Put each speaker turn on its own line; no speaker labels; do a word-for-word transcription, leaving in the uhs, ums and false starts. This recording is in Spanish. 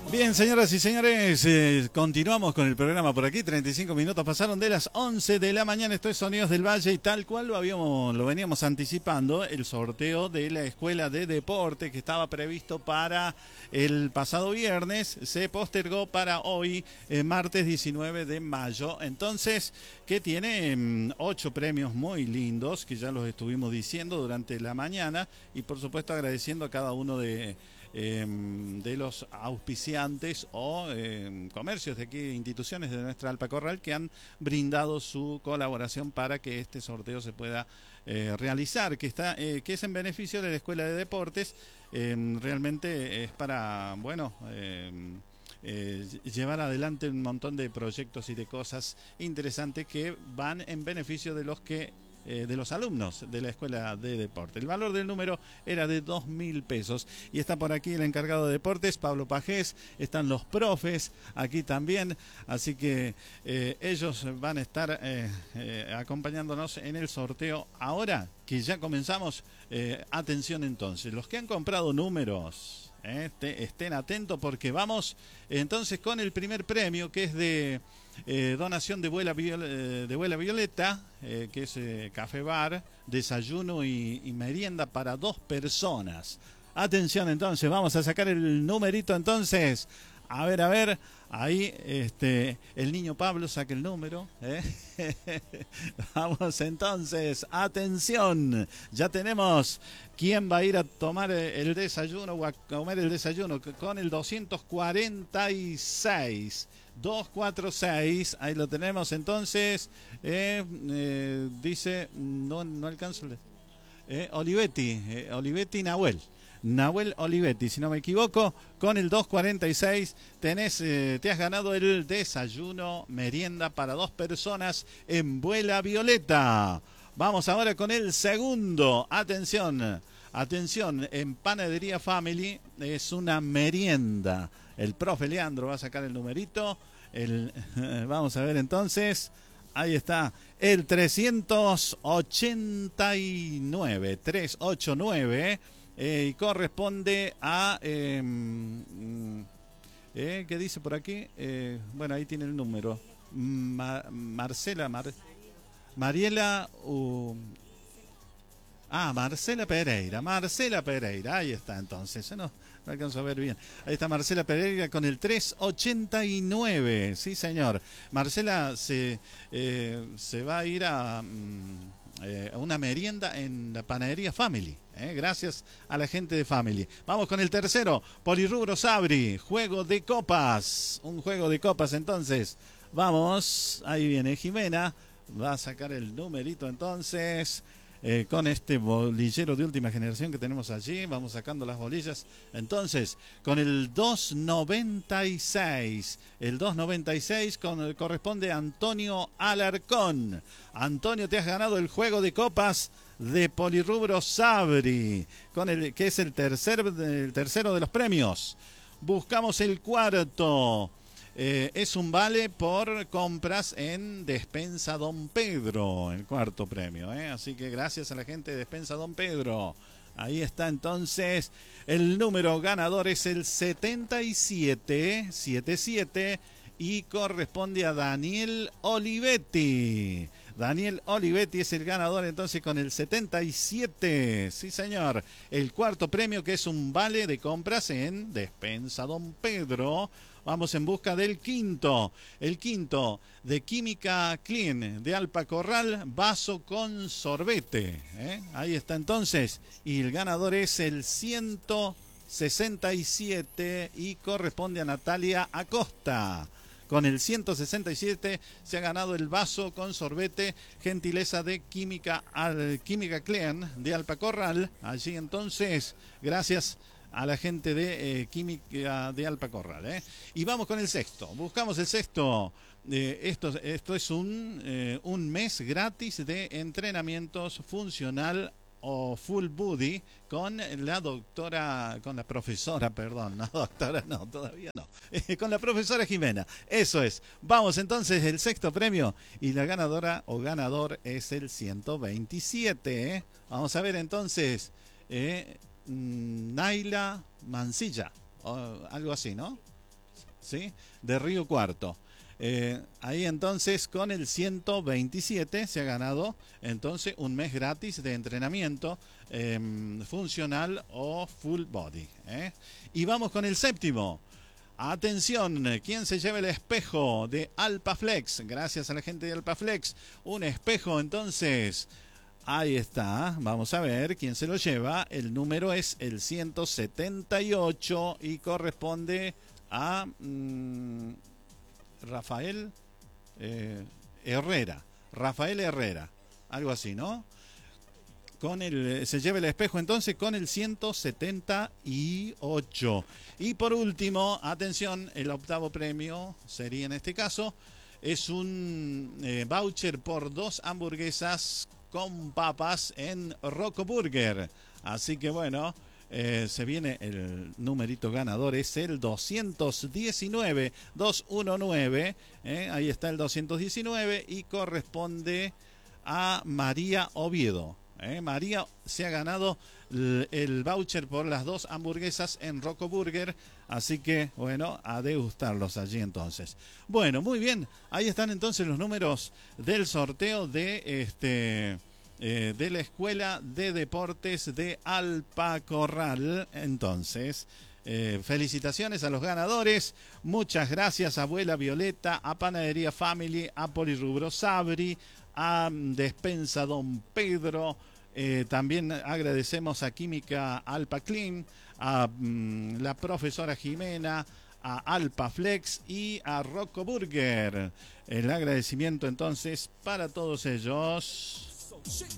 Bien, señoras y señores, eh, continuamos con el programa por aquí. treinta y cinco minutos pasaron de las once de la mañana. Esto es Sonidos del Valle y tal cual lo habíamos, lo veníamos anticipando, el sorteo de la Escuela de Deporte que estaba previsto para el pasado viernes se postergó para hoy, eh, martes diecinueve de mayo. Entonces, que tiene mm, ocho premios muy lindos que ya los estuvimos diciendo durante la mañana y por supuesto agradeciendo a cada uno de Eh, de los auspiciantes o eh, comercios de aquí, instituciones de nuestra Alpa Corral que han brindado su colaboración para que este sorteo se pueda eh, realizar, que está eh, que es en beneficio de la Escuela de Deportes. Eh, realmente es para, bueno, eh, Eh, llevar adelante un montón de proyectos y de cosas interesantes que van en beneficio de los que eh, de los alumnos de la Escuela de Deporte. El valor del número era de dos mil pesos y está por aquí el encargado de deportes, Pablo Pajés, están los profes aquí también, así que eh, ellos van a estar eh, eh, acompañándonos en el sorteo. Ahora que ya comenzamos, eh, atención entonces, los que han comprado números, Eh, te, estén atentos porque vamos entonces con el primer premio, que es de eh, donación de Vuela, Viol eh, de Vuela Violeta, eh, que es eh, café bar, desayuno y, y merienda para dos personas. Atención entonces, vamos a sacar el numerito entonces. A ver, a ver, ahí este, el niño Pablo saca el número. ¿eh? Vamos entonces, atención, ya tenemos quién va a ir a tomar el desayuno o a comer el desayuno con el doscientos cuarenta y seis. doscientos cuarenta y seis, ahí lo tenemos entonces. Eh, eh, dice, no, no alcanzo. Eh, Olivetti, eh, Olivetti Nahuel. Nahuel Olivetti, si no me equivoco, con el doscientos cuarenta y seis tenés, eh, te has ganado el desayuno merienda para dos personas en Vuela Violeta. Vamos ahora con el segundo. Atención, atención, en Panadería Family es una merienda. El profe Leandro va a sacar el numerito. El, vamos a ver entonces. Ahí está, el trescientos ochenta y nueve, trescientos ochenta y nueve. Eh, y corresponde a eh, eh, ¿qué dice por aquí? Eh, bueno, ahí tiene el número. Ma Marcela Mar Mariela uh, ah, Marcela Pereira, Marcela Pereira, ahí está entonces, no, no alcanzo a ver bien. Ahí está Marcela Pereira con el trescientos ochenta y nueve, sí señor. Marcela se, eh, se va a ir a, eh, a una merienda en la Panadería Family. Eh, gracias a la gente de Family. Vamos con el tercero, Polirrubro Sabri, juego de copas, un juego de copas entonces. Vamos, ahí viene Jimena, va a sacar el numerito entonces, eh, con este bolillero de última generación que tenemos allí, vamos sacando las bolillas. Entonces, con el doscientos noventa y seis, el doscientos noventa y seis con, corresponde a Antonio Alarcón. Antonio, te has ganado el juego de copas de Polirrubro Sabri, con el que es el, tercer, el tercero de los premios. Buscamos el cuarto. Eh, es un vale por compras en Despensa Don Pedro, el cuarto premio. ¿eh? Así que gracias a la gente de Despensa Don Pedro. Ahí está entonces. El número ganador es el setenta y siete setenta y siete y corresponde a Daniel Olivetti. Daniel Olivetti es el ganador entonces con el setenta y siete. Sí, señor. El cuarto premio, que es un vale de compras en Despensa Don Pedro. Vamos en busca del quinto. El quinto de Química Clean de Alpa Corral, vaso con sorbete. ¿eh? Ahí está entonces. Y el ganador es el ciento sesenta y siete y corresponde a Natalia Acosta. Con el ciento sesenta y siete se ha ganado el vaso con sorbete, gentileza de Química, al, Química Clean de Alpa Corral. Allí entonces, gracias a la gente de eh, Química de Alpa Corral. ¿eh? Y vamos con el sexto. Buscamos el sexto. Eh, esto, esto es un, eh, un mes gratis de entrenamientos funcional o full body con la doctora, con la profesora, perdón, no doctora, no, todavía no, eh, con la profesora Jimena, eso es. Vamos entonces, el sexto premio y la ganadora o ganador es el ciento veintisiete. ¿eh? Vamos a ver entonces, eh, Naila Mancilla, o algo así, ¿no? ¿sí? De Río Cuarto. Eh, ahí entonces con el ciento veintisiete se ha ganado entonces un mes gratis de entrenamiento eh, funcional o full body. ¿eh? Y vamos con el séptimo. Atención, ¿quién se lleva el espejo de Alpaflex? Gracias a la gente de Alpaflex. Un espejo entonces. Ahí está, vamos a ver quién se lo lleva. El número es el ciento setenta y ocho y corresponde a mmm, Rafael eh, Herrera. Rafael Herrera, algo así, ¿no? Con el, se lleva el espejo entonces con el ciento setenta y ocho. Y por último, atención, el octavo premio sería en este caso, es un eh, voucher por dos hamburguesas con papas en Rocco Burger. Así que bueno, eh, se viene el numerito ganador, es el doscientos diecinueve, doscientos diecinueve, eh, ahí está el doscientos diecinueve y corresponde a María Oviedo. Eh, María se ha ganado el, el voucher por las dos hamburguesas en Rocco Burger, así que bueno, a degustarlos allí entonces. Bueno, muy bien, ahí están entonces los números del sorteo de este eh, de la Escuela de Deportes de Alpacorral. Entonces, eh, felicitaciones a los ganadores, muchas gracias a Abuela Violeta, a Panadería Family, a Polirrubro Sabri, a Despensa Don Pedro. Eh, también agradecemos a Química Alpa Clean, a mm, la profesora Jimena, a Alpaflex y a Rocco Burger. El agradecimiento entonces para todos ellos.